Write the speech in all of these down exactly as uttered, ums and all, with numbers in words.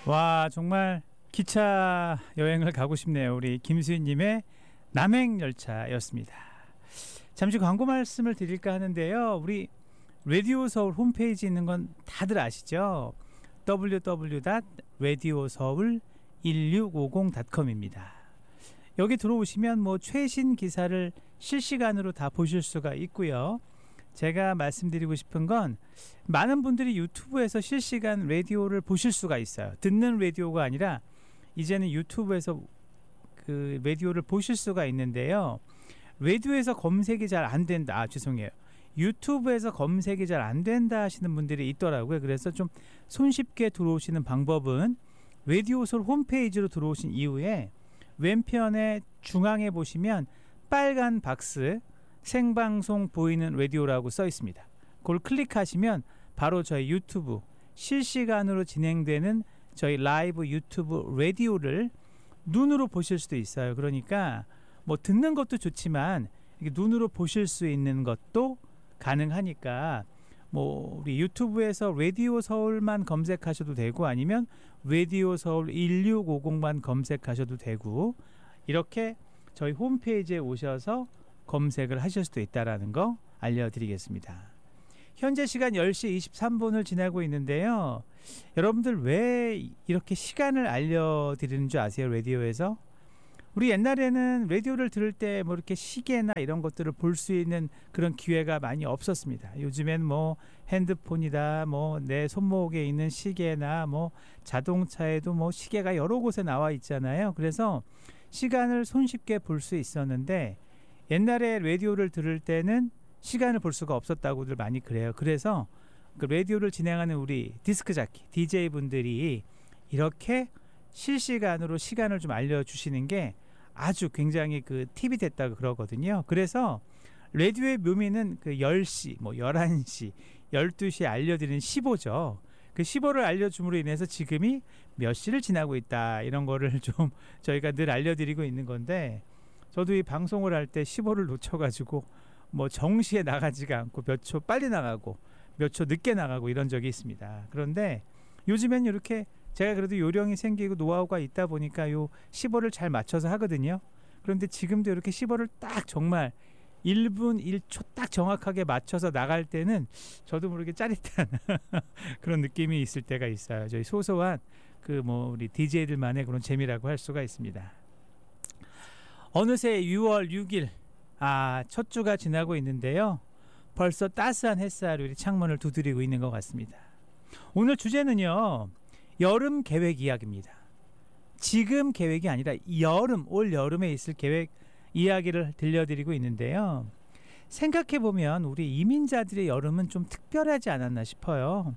와, 정말 기차 여행을 가고 싶네요. 우리 김수희님의 남행열차였습니다. 잠시 광고 말씀을 드릴까 하는데요. 우리 라디오 서울 홈페이지 있는 건 다들 아시죠? 더블유 더블유 더블유 닷 라디오 서울 일육오공 닷 컴입니다. 여기 들어오시면 뭐 최신 기사를 실시간으로 다 보실 수가 있고요. 제가 말씀드리고 싶은 건 많은 분들이 유튜브에서 실시간 라디오를 보실 수가 있어요. 듣는 라디오가 아니라 이제는 유튜브에서 그 라디오를 보실 수가 있는데요. 라디오에서 검색이 잘 안 된다. 아, 죄송해요. 유튜브에서 검색이 잘 안 된다 하시는 분들이 있더라고요. 그래서 좀 손쉽게 들어오시는 방법은 라디오 서울 홈페이지로 들어오신 이후에 왼편에 중앙에 보시면 빨간 박스 생방송 보이는 라디오라고 써 있습니다. 그걸 클릭하시면 바로 저희 유튜브 실시간으로 진행되는 저희 라이브 유튜브 라디오를 눈으로 보실 수도 있어요. 그러니까 뭐 듣는 것도 좋지만 이렇게 눈으로 보실 수 있는 것도 가능하니까 뭐 우리 유튜브에서 라디오 서울만 검색하셔도 되고 아니면 라디오 서울 일육오공만 검색하셔도 되고 이렇게 저희 홈페이지에 오셔서 검색을 하실 수도 있다는 거 알려드리겠습니다. 현재 시간 열 시 이십삼 분을 지나고 있는데요. 여러분들 왜 이렇게 시간을 알려드리는 줄 아세요? 라디오에서? 우리 옛날에는 라디오를 들을 때 뭐 이렇게 시계나 이런 것들을 볼 수 있는 그런 기회가 많이 없었습니다. 요즘엔 뭐 핸드폰이다, 뭐 내 손목에 있는 시계나 뭐 자동차에도 뭐 시계가 여러 곳에 나와 있잖아요. 그래서 시간을 손쉽게 볼 수 있었는데 옛날에 라디오를 들을 때는 시간을 볼 수가 없었다고들 많이 그래요. 그래서 그 라디오를 진행하는 우리 디스크 자키, 디제이 분들이 이렇게 실시간으로 시간을 좀 알려주시는 게 아주 굉장히 그 팁이 됐다고 그러거든요. 그래서 라디오의 묘미는 그 열 시, 뭐 열한 시, 열두 시에 알려드리는 십오죠. 그 십오를 알려줌으로 인해서 지금이 몇 시를 지나고 있다 이런 거를 좀 저희가 늘 알려드리고 있는 건데 저도 이 방송을 할 때 십오를 놓쳐가지고 뭐 정시에 나가지가 않고 몇 초 빨리 나가고 몇 초 늦게 나가고 이런 적이 있습니다. 그런데 요즘엔 이렇게 제가 그래도 요령이 생기고 노하우가 있다 보니까 요 십오를 잘 맞춰서 하거든요. 그런데 지금도 이렇게 십오를 딱 정말 일 분 일 초 딱 정확하게 맞춰서 나갈 때는 저도 모르게 짜릿한 그런 느낌이 있을 때가 있어요. 저희 소소한 그 뭐 우리 디제이들만의 그런 재미라고 할 수가 있습니다. 어느새 유월 육일 아, 첫 주가 지나고 있는데요. 벌써 따스한 햇살이 우리 창문을 두드리고 있는 것 같습니다. 오늘 주제는요. 여름 계획 이야기입니다. 지금 계획이 아니라 여름, 올 여름에 있을 계획 이야기를 들려드리고 있는데요. 생각해보면 우리 이민자들의 여름은 좀 특별하지 않았나 싶어요.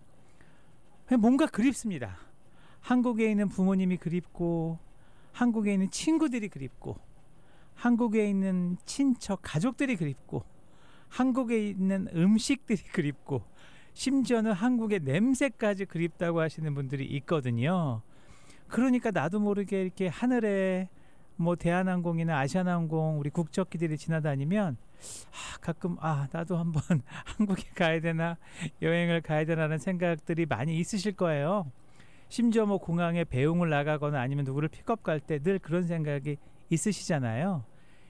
뭔가 그립습니다. 한국에 있는 부모님이 그립고 한국에 있는 친구들이 그립고 한국에 있는 친척 가족들이 그립고 한국에 있는 음식들이 그립고 심지어는 한국의 냄새까지 그립다고 하시는 분들이 있거든요. 그러니까 나도 모르게 이렇게 하늘에 뭐 대한항공이나 아시아나항공 우리 국적기들이 지나다니면 아, 가끔 아 나도 한번 한국에 가야 되나 여행을 가야 되나라는 생각들이 많이 있으실 거예요. 심지어 뭐 공항에 배웅을 나가거나 아니면 누구를 픽업 갈 때 늘 그런 생각이 있으시잖아요.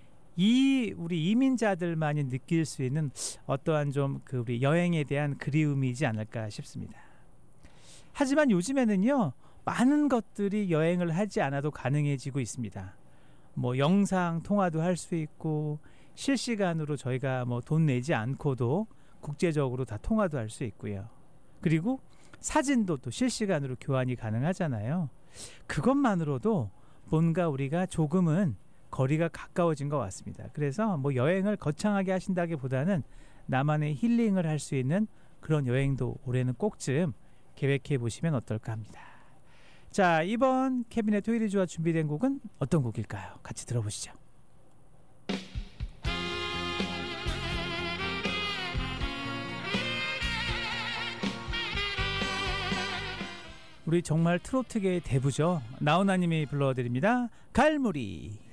이 우리 이민자들만이 느낄 수 있는 어떠한 좀 그 우리 여행에 대한 그리움이지 않을까 싶습니다. 하지만 요즘에는요 많은 것들이 여행을 하지 않아도 가능해지고 있습니다. 뭐 영상 통화도 할 수 있고 실시간으로 저희가 뭐 돈 내지 않고도 국제적으로 다 통화도 할 수 있고요. 그리고 사진도 또 실시간으로 교환이 가능하잖아요. 그것만으로도 뭔가 우리가 조금은 거리가 가까워진 것 같습니다. 그래서 뭐 여행을 거창하게 하신다기보다는 나만의 힐링을 할 수 있는 그런 여행도 올해는 꼭쯤 계획해 보시면 어떨까 합니다. 자, 이번 케빈의 토요일이 좋아 준비된 곡은 어떤 곡일까요? 같이 들어보시죠. 우리 정말 트로트계의 대부죠. 나훈아님이 불러드립니다. 갈무리.